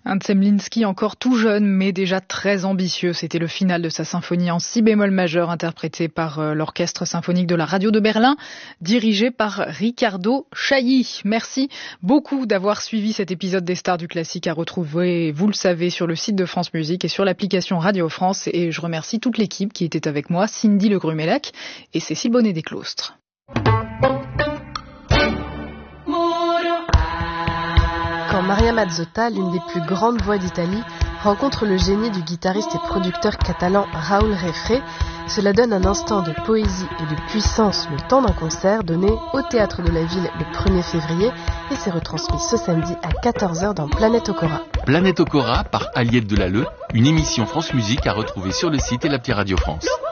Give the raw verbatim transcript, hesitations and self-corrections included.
Un Zemlinsky encore tout jeune, mais déjà très ambitieux. C'était le final de sa symphonie en si bémol majeur, interprétée par euh, l'Orchestre symphonique de la radio de Berlin, dirigé par Riccardo Chailly. Merci beaucoup d'avoir suivi cet épisode des Stars du Classique, à retrouver, vous le savez, sur le site de France Musique et sur l'application Radio France. Et je remercie toute l'équipe qui était avec moi, Cindy Le Grumelac et Cécile Bonnet-Desclostres. Quand Maria Mazzotta, l'une des plus grandes voix d'Italie, rencontre le génie du guitariste et producteur catalan Raúl Refré, cela donne un instant de poésie et de puissance le temps d'un concert donné au Théâtre de la Ville le premier février et c'est retransmis ce samedi à quatorze heures dans Planète Okora. Planète Okora par Aliette Delalleux, une émission France Musique à retrouver sur le site et l'appli Radio France.